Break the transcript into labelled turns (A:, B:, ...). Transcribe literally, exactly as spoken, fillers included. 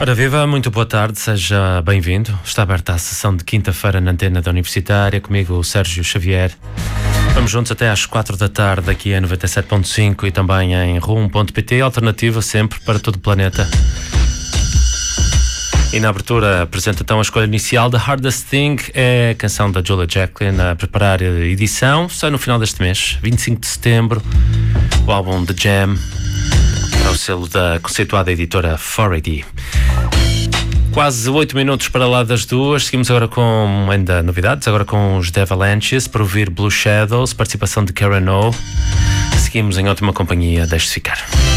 A: Ora viva, muito boa tarde, seja bem-vindo. Está aberta a sessão de quinta-feira na antena da Universitária, comigo o Sérgio Xavier. Vamos juntos até às quatro da tarde aqui em noventa e sete ponto cinco e também em rum ponto pt, alternativa sempre para todo o planeta. E na abertura apresenta então a escolha inicial da Hardest Thing, é a canção da Julia Jacklin a preparar a edição, sai no final deste mês, vinte e cinco de setembro, o álbum The Jam, para o selo da conceituada editora quatro A D. Quase oito minutos para lá das duas, seguimos agora com ainda novidades, agora com os The Avalanches, para ouvir Blue Shadows, participação de Karen O. Seguimos em ótima companhia, deixe-se ficar.